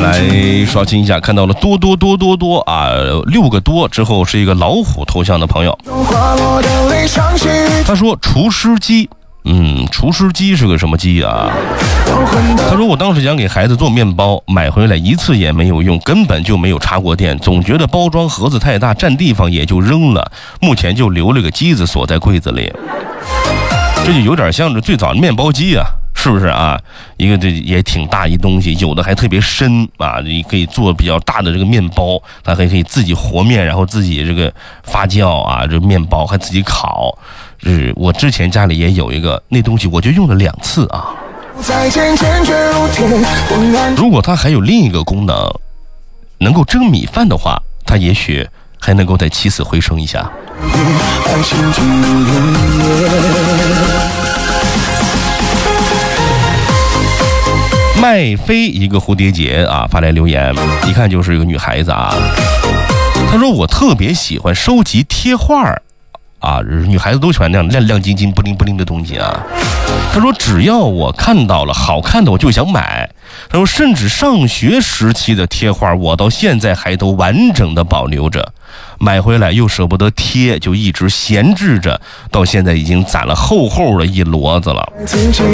来刷新一下，看到了多啊，6个多之后是一个老虎头像的朋友。他说厨师机，厨师机是个什么机啊？他说我当时想给孩子做面包，买回来一次也没有用，根本就没有插过电，总觉得包装盒子太大占地方，也就扔了。目前就留了个机子锁在柜子里。这就有点像是最早的面包机啊，是不是啊？一个这也挺大一东西，有的还特别深啊，你可以做比较大的这个面包，它还可以自己和面，然后自己这个发酵啊，这面包还自己烤。我之前家里也有一个那东西，我就用了2次啊。如果它还有另一个功能，能够蒸米饭的话，它也许还能够再起死回生一下。麦飞一个蝴蝶结啊发来留言，一看就是一个女孩子啊。她说我特别喜欢收集贴画啊，女孩子都喜欢那样亮亮晶晶、不灵不灵的东西啊。她说只要我看到了好看的我就想买。她说甚至上学时期的贴画我到现在还都完整的保留着，买回来又舍不得贴，就一直闲置着，到现在已经攒了厚厚的一摞子了。